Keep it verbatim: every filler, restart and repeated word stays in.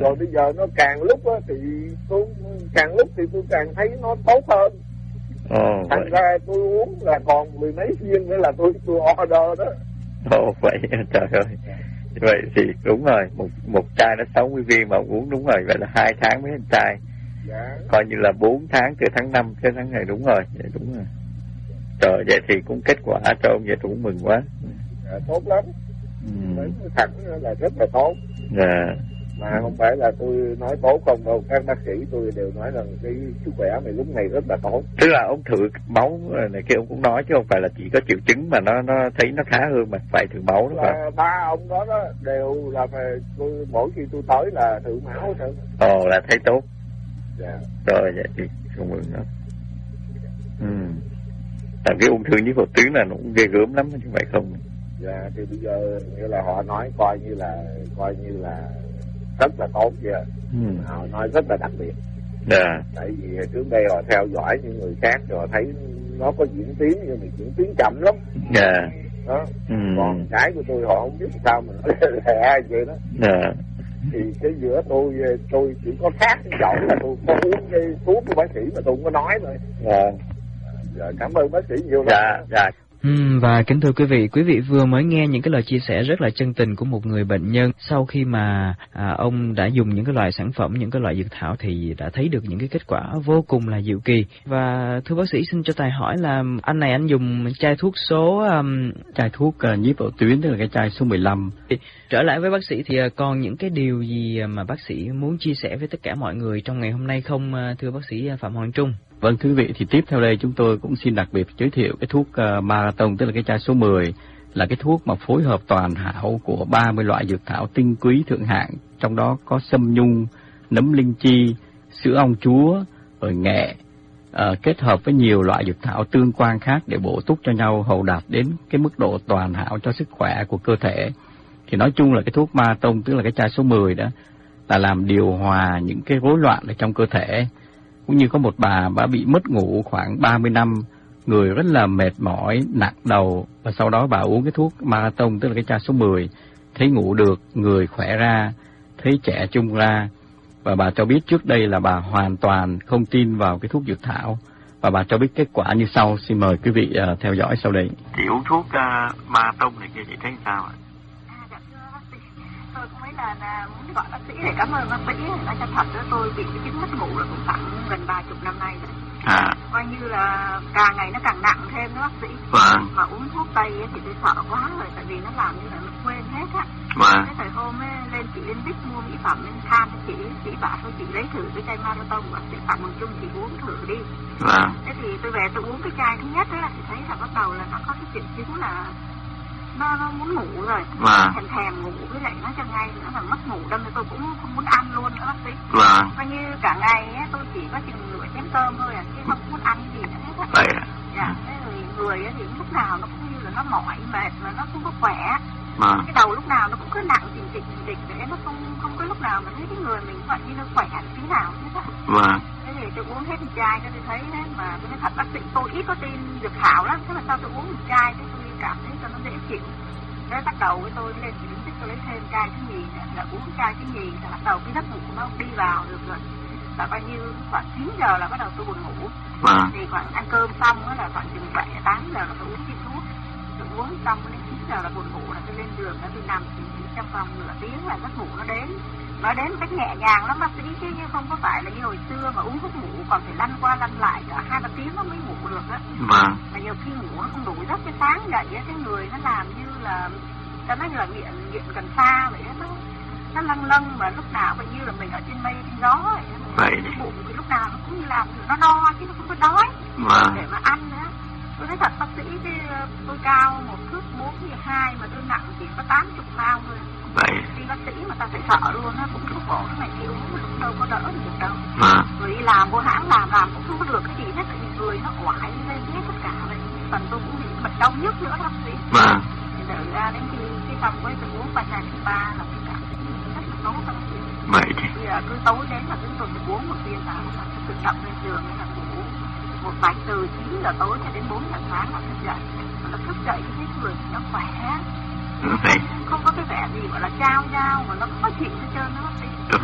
rồi bây giờ nó càng lúc á thì tôi càng lúc thì tôi càng thấy nó tốt hơn. Ồ, thành vậy. ra tôi uống là còn mười mấy viên nữa là tôi tôi order đó. Ồ vậy, trời ơi. Vậy thì đúng rồi, một một chai nó sáu mươi viên mà uống đúng rồi, vậy là hai tháng mới một chai. Dạ. Coi như là bốn tháng từ tháng năm tới tháng này, đúng rồi, vậy đúng rồi. Trời, vậy thì cũng kết quả cho ông, vậy tôi cũng mừng quá. Dạ, tốt lắm. Ừ. Nói thẳng là rất là tốt. Dạ. Mà không phải là tôi nói tốt không đâu, các bác sĩ tôi đều nói rằng cái sức khỏe mày lúc này rất là tốt. Tức là ông thử máu này kia ông cũng nói chứ không phải là chỉ có triệu chứng mà nó nó thấy nó khá hơn mà phải thử máu đúng không? Ba ông đó đó đều là tôi mỗi khi tôi tới là thử máu thôi. Ồ, là thấy tốt. Dạ. Rồi vậy thì không mừng lắm. Ừ. Tại cái ung thư nhiễm phổi tuyến là nó cũng ghê gớm lắm chứ phải không? Dạ, thì bây giờ như là họ nói coi như là coi như là rất là tốt vậy. Ừ. Họ nói rất là đặc biệt. Dạ. Tại vì trước đây họ theo dõi những người khác rồi họ thấy nó có diễn tiến nhưng mà diễn tiến chậm lắm. Dạ. Đó. Ừ. Còn cái của tôi họ không biết sao mà nó lẹ vậy đó. Dạ. Thì cái giữa tôi tôi chỉ có khác cái giọng là tôi có uống cái thuốc của bác sĩ mà tôi không có nói thôi. Dạ. Dạ, cảm ơn bác sĩ nhiều lắm. Dạ, dạ. Ừ, và kính thưa quý vị, quý vị vừa mới nghe những cái lời chia sẻ rất là chân tình của một người bệnh nhân sau khi mà à, ông đã dùng những cái loại sản phẩm, những cái loại dược thảo thì đã thấy được những cái kết quả vô cùng là diệu kỳ. Và thưa bác sĩ, xin cho Tài hỏi là anh này anh dùng chai thuốc số um, chai thuốc uh, nhiếp phổi tuyến, tức là cái chai số mười lăm. Trở lại với bác sĩ thì còn những cái điều gì mà bác sĩ muốn chia sẻ với tất cả mọi người trong ngày hôm nay không, thưa bác sĩ Phạm Hoàng Trung? Vâng, thưa quý vị, thì tiếp theo đây chúng tôi cũng xin đặc biệt giới thiệu cái thuốc uh, Marathon, tức là cái chai số mười, là cái thuốc mà phối hợp toàn hảo của ba mươi loại dược thảo tinh quý thượng hạng, trong đó có sâm nhung, nấm linh chi, sữa ong chúa, rồi nghệ, uh, kết hợp với nhiều loại dược thảo tương quan khác để bổ túc cho nhau hầu đạt đến cái mức độ toàn hảo cho sức khỏe của cơ thể. Thì nói chung là cái thuốc Marathon, tức là cái chai số mười đó, là làm điều hòa những cái rối loạn ở trong cơ thể. Cũng như có một bà bà bị mất ngủ khoảng ba mươi năm, người rất là mệt mỏi, nặng đầu, và sau đó bà uống cái thuốc Marathon, tức là cái chai số mười, thấy ngủ được, người khỏe ra, thấy trẻ trung ra. Và bà cho biết trước đây là bà hoàn toàn không tin vào cái thuốc dược thảo, và bà cho biết kết quả như sau. Xin mời quý vị uh, theo dõi sau đây. Chị uống thuốc uh, Marathon này kia chị thấy sao ạ? Tôi cũng mấy lần là muốn gọi bác sĩ để cảm ơn bác sĩ. Nói cho thật đó, tôi bị cái chứng mất ngủ là cũng khoảng gần ba chục năm nay rồi. À. Coi như là càng ngày nó càng nặng thêm đó bác sĩ. Vâng. Mà uống thuốc tây thì tôi sợ quá rồi, tại vì nó làm như là nó quên hết á. Vâng. Cái thời hôm ấy, lên chị lên Bích mua mỹ phẩm lên tham với chị, chị bảo thôi chị lấy thử cái chai Marathon của bác sĩ Phạm Hoàng Trung, chị uống thử đi. Vâng. Thế thì tôi về tôi uống cái chai thứ nhất á thì thấy là bắt đầu là nó có cái triệu chứng là nó, nó muốn ngủ rồi, vâng. thèm thèm ngủ, với lại nó cho ngay nữa là mất ngủ, đâm nên tôi cũng không muốn ăn luôn nữa bác sĩ. Vâng. Coi như cả ngày ấy, tôi chỉ có chừng nửa chén cơm thôi à, chứ không muốn ăn gì nữa hết á. Vậy à? Dạ, thế rồi người ấy thì lúc nào nó cũng như là nó mỏi mệt mà nó không có khỏe. Vâng. Cái đầu lúc nào nó cũng cứ nặng chỉnh chỉnh chỉnh chỉnh để nó không không có lúc nào mà thấy cái người mình vẫn như nó khỏe tí nào hết á. Vâng. Thế thì tôi uống hết một chai cho tôi thấy đấy, mà tôi nói thật bác sĩ tôi ít có tin dược thảo lắm, thế mà sao tôi uống một chai thế tôi cảm thấy cho nó dễ chịu. Thế bắt đầu với tôi lên chỉ định tôi lấy thêm chai thứ nhì nữa, là uống chai thứ nhì là bắt đầu cái giấc ngủ nó đi vào được rồi. Là bao nhiêu khoảng chín giờ là bắt đầu tôi buồn ngủ. Vâng. Thì khoảng ăn cơm xong đó là khoảng chừng bảy tám giờ là tôi uống viên thuốc. Tôi uống xong đến chín giờ là buồn ngủ là tôi lên giường là tôi nằm chỉ trong vòng nửa tiếng là giấc ngủ nó đến. Nó đến một cách nhẹ nhàng lắm bác sĩ, chứ không có phải là như hồi xưa mà uống thuốc ngủ còn phải lăn qua lăn lại cả hai ba tiếng nó mới ngủ được á. Vâng. Mà nhiều khi ngủ nó không đủ giấc, cái sáng dậy á cái người nó làm như là ta nói như là nghiện nghiện cần sa vậy đó, nó nó lâng lâng mà lúc nào cũng như là mình ở trên mây trên gió vậy. Vậy cái bụng thì lúc nào nó cũng như là nó no chứ nó không có đói. Vâng. Để mà ăn nữa. Tôi nói thật bác sĩ, cái tôi cao một thước bốn mươi hai mà tôi nặng chỉ có tám chục pound thôi. Vậy. Đi bác sĩ mà ta phải sợ luôn á, cũng thuốc bổ nó này kia uống cũng đâu có đỡ được đâu. Vâng. Rồi đi làm vô hãng làm làm cũng không có được cái gì hết, tại vì người nó oải lên hết tất cả vậy. Phần tôi cũng bị bệnh đau nhức nữa bác sĩ. Vâng. Thì ra đến khi cái xong với tôi uống bài thứ ba là tôi cảm thấy rất là tốt bác sĩ. Vậy thì. Bây giờ cứ tối đến là cứ tôi phải uống một viên vào là tôi tự động lên giường là ngủ một mạch từ chín giờ tối cho đến bốn giờ sáng là thức dậy. Mà nó thức dậy cái người nó khỏe. Vậy. Không có cái vẻ gì gọi là trao dao mà nó khó chịu hết trơn đó bác sĩ.